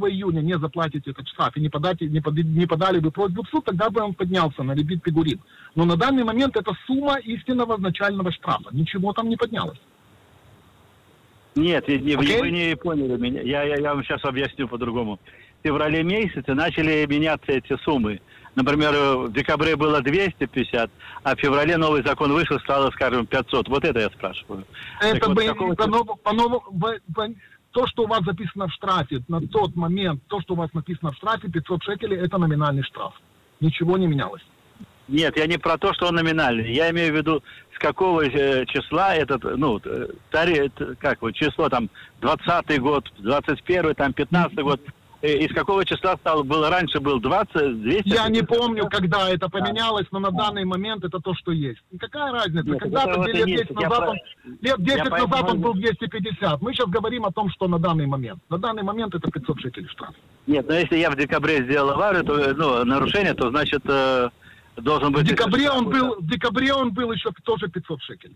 июня не заплатите этот штраф и не подали бы просьбу в суд, тогда бы он поднялся на ребит Пигурин. Но на данный момент это сумма истинного начального штрафа. Ничего там не поднялось. Нет, вы не поняли меня. Я вам сейчас объясню по-другому. В феврале месяце начали меняться эти суммы. Например, в декабре было 250, а в феврале новый закон вышел, стало, скажем, 500. Вот это я спрашиваю. Это то, что у вас записано в штрафе, на тот момент, то, что у вас написано в штрафе, 500 шекелей, это номинальный штраф. Ничего не менялось. Нет, я не про то, что он номинальный. Я имею в виду, с какого числа этот, число там, 20-й год, 21-й, там, 15-й год. Из какого числа раньше был 20, 200? Я не помню, когда это поменялось, но на данный момент это то, что есть. И какая разница? Когда-то лет 10 назад он был 250. Мы сейчас говорим о том, что на данный момент. На данный момент это 500 шекелей штраф. Нет, но если я в декабре сделал аварию, то, нарушение, то значит должен быть... В декабре он был еще тоже 500 шекелей.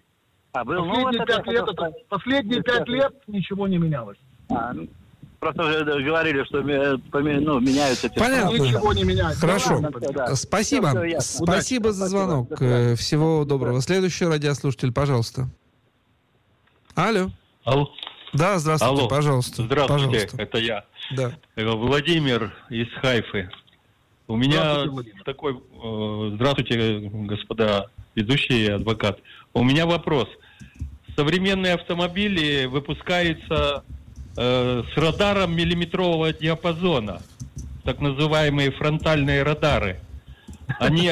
Последние 5 лет ничего не менялось. Просто говорили, что меняются... Понятно. Ничего не меняется. Хорошо. Спасибо. Спасибо за звонок. Всего доброго. Следующий радиослушатель, пожалуйста. Алло. Да, здравствуйте, Алло. Пожалуйста. Здравствуйте, пожалуйста. Это я. Да. Владимир из Хайфы. У меня такой... Здравствуйте, господа ведущие и адвокат. У меня вопрос. Современные автомобили выпускаются... с радаром миллиметрового диапазона, так называемые фронтальные радары. Они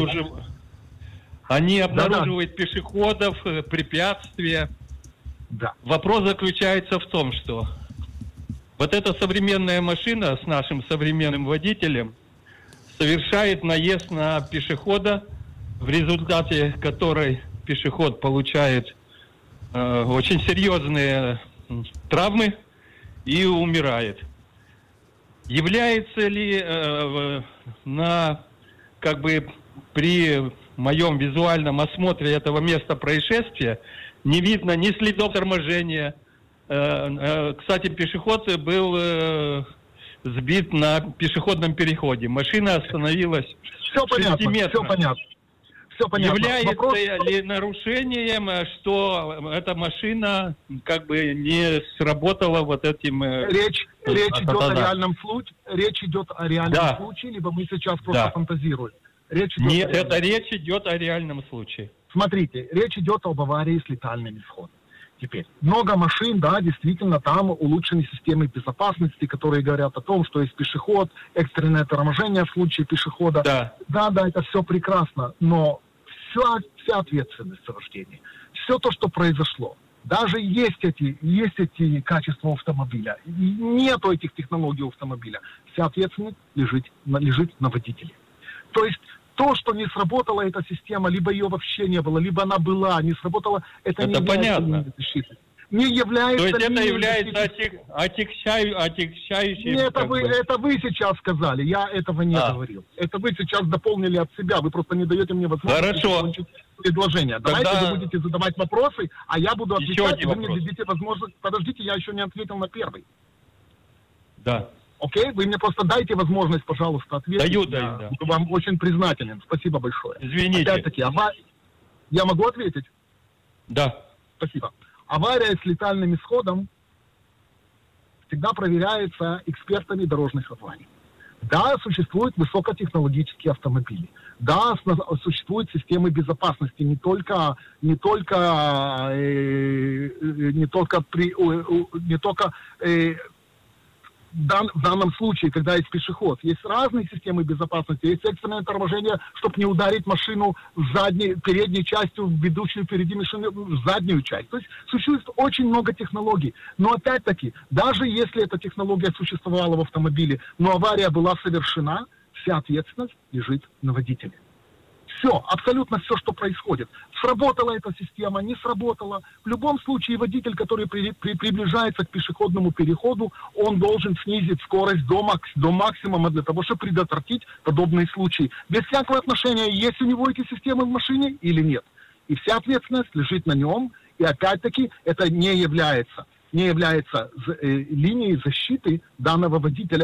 обнаруживают пешеходов, препятствия. Да. Вопрос заключается в том, что вот эта современная машина с нашим современным водителем совершает наезд на пешехода, в результате которой пешеход получает очень серьезные травмы и умирает. Является ли при моем визуальном осмотре этого места происшествия не видно ни следов торможения? Кстати, пешеход был сбит на пешеходном переходе. Машина остановилась в 6 метрах. Все понятно. Является ли нарушением, что эта машина не сработала вот этим... Речь идет о реальном случае. Речь идет о реальном случае, либо мы сейчас просто фантазируем. Речь идет о реальном случае. Смотрите, речь идет об аварии с летальным исходом. Теперь, много машин, да, действительно, там улучшены системы безопасности, которые говорят о том, что есть пешеход, экстренное торможение в случае пешехода. Да, это все прекрасно, но вся ответственность за вождение, все то, что произошло, даже есть эти качества автомобиля, нету этих технологий у автомобиля, вся ответственность лежит на водителе. То есть, то, что не сработала эта система, либо ее вообще не было, либо она была, не сработала, это не понятно. Не является... То есть это является отягчающим... Это вы сейчас сказали, я этого не говорил. Это вы сейчас дополнили от себя, вы просто не даете мне возможность закончить предложение. Давайте вы будете задавать вопросы, а я буду отвечать, и вы мне дадите возможность... Подождите, я еще не ответил на первый. Да. Окей? Вы мне просто дайте возможность, пожалуйста, ответить. Даю. Буду вам очень признателен. Спасибо большое. Извините. Опять-таки, я могу ответить? Да. Спасибо. Авария с летальным исходом всегда проверяется экспертами дорожных аварий. Да, существуют высокотехнологические автомобили. Да, существуют системы безопасности не только в данном случае, когда есть пешеход. Есть разные системы безопасности, есть экстренное торможение, чтобы не ударить машину передней частью, ведущую впереди машину, в заднюю часть. То есть существует очень много технологий. Но опять-таки, даже если эта технология существовала в автомобиле, но авария была совершена, вся ответственность лежит на водителе. Все, абсолютно все, что происходит. Сработала эта система, не сработала. В любом случае водитель, который приближается к пешеходному переходу, он должен снизить скорость до максимума для того, чтобы предотвратить подобные случаи. Без всякого отношения, есть у него эти системы в машине или нет. И вся ответственность лежит на нем. И опять-таки это не является линией защиты данного водителя.